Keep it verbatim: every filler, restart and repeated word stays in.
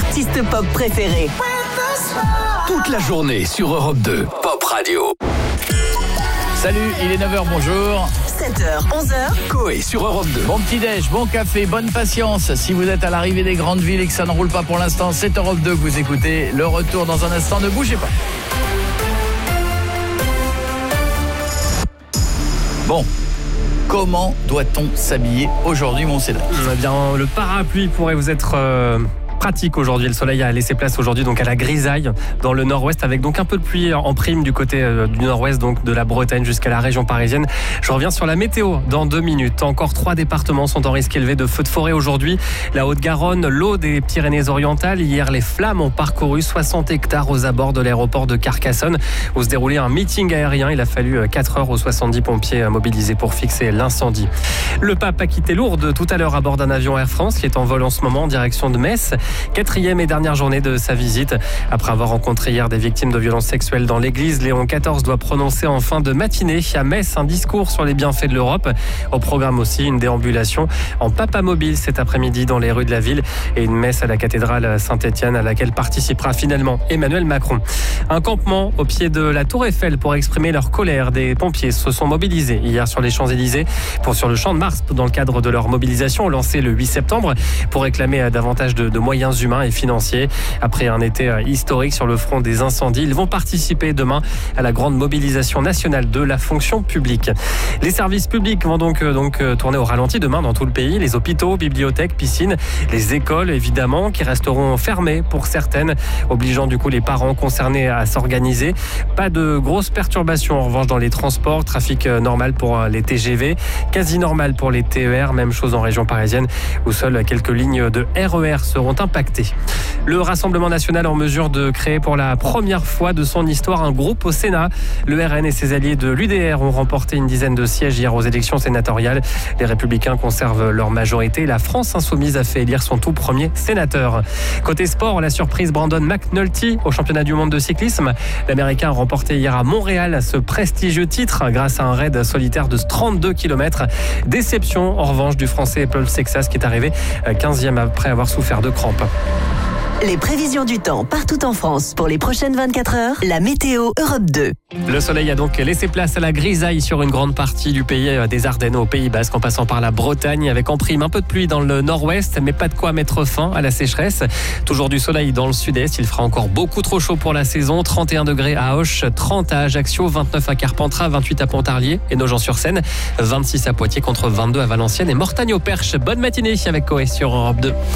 artistes pop préférés. Toute la journée sur Europe deux, Pop Radio. Salut, il est neuf heures, bonjour. sept heures, onze heures. Coé sur Europe deux. Bon petit déj, bon café, bonne patience. Si vous êtes à l'arrivée des grandes villes et que ça ne roule pas pour l'instant, c'est Europe deux que vous écoutez. Le retour dans un instant, ne bougez pas. Bon, comment doit-on s'habiller aujourd'hui, mon Cédric ? Eh bien, le parapluie pourrait vous être euh, pratique aujourd'hui. Le soleil a laissé place aujourd'hui donc à la grisaille dans le nord-ouest, avec donc un peu de pluie en prime du côté euh, du nord-ouest, donc de la Bretagne jusqu'à la région parisienne. Je reviens sur la météo dans deux minutes. Encore trois départements sont en risque élevé de feux de forêt aujourd'hui. La Haute-Garonne, l'Aude et les Pyrénées-Orientales. Hier, les flammes ont parcouru soixante hectares aux abords de l'aéroport de Carcassonne où se déroulait un meeting aérien. Il a fallu quatre heures aux soixante-dix pompiers mobilisés pour fixer l'incendie. Le pape a quitté Lourdes tout à l'heure à bord d'un avion Air France qui est en vol en ce moment en direction de Metz. Quatrième et dernière journée de sa visite. Après avoir rencontré hier des victimes de violences sexuelles dans l'église, Léon quatorze doit prononcer en fin de matinée à Metz un discours sur les bienfaits de l'Europe. Au programme aussi une déambulation en papamobile cet après-midi dans les rues de la ville et une messe à la cathédrale Saint-Étienne à laquelle participera finalement Emmanuel Macron. Un campement au pied de la Tour Eiffel pour exprimer leur colère. Des pompiers se sont mobilisés hier sur les Champs-Élysées pour sur le Champ de Mars dans le cadre de leur mobilisation lancée le huit septembre pour réclamer davantage de, de moyens humains et financiers. Après un été historique sur le front des incendies, ils vont participer demain à la grande mobilisation nationale de la fonction publique. Les services publics vont donc, donc tourner au ralenti demain dans tout le pays. Les hôpitaux, bibliothèques, piscines, les écoles évidemment qui resteront fermées pour certaines, obligeant du coup les parents concernés à s'organiser. Pas de grosses perturbations en revanche dans les transports, trafic normal pour les T G V, quasi normal pour les T E R, même chose en région parisienne où seules quelques lignes de R E R seront impactées. Le Rassemblement national en mesure de créer pour la première fois de son histoire un groupe au Sénat. Le R N et ses alliés de l'U D R ont remporté une dizaine de sièges hier aux élections sénatoriales. Les Républicains conservent leur majorité. La France insoumise a fait élire son tout premier sénateur. Côté sport, la surprise Brandon McNulty au championnat du monde de cyclisme. L'Américain a remporté hier à Montréal ce prestigieux titre grâce à un raid solitaire de trente-deux kilomètres. Déception en revanche du Français Paul Sexas qui est arrivé quinzième après avoir souffert de crampes. Les prévisions du temps partout en France pour les prochaines vingt-quatre heures. La météo Europe deux. Le soleil a donc laissé place à la grisaille sur une grande partie du pays, des Ardennes au Pays Basque, en passant par la Bretagne, avec en prime un peu de pluie dans le nord-ouest, mais pas de quoi mettre fin à la sécheresse. Toujours du soleil dans le sud-est, il fera encore beaucoup trop chaud pour la saison. trente et un degrés à Auch, trente à Ajaccio, vingt-neuf à Carpentras, vingt-huit à Pontarlier et Nogent-sur-Seine, vingt-six à Poitiers contre vingt-deux à Valenciennes et Mortagne-au-Perche. Bonne matinée avec Coé sur Europe deux.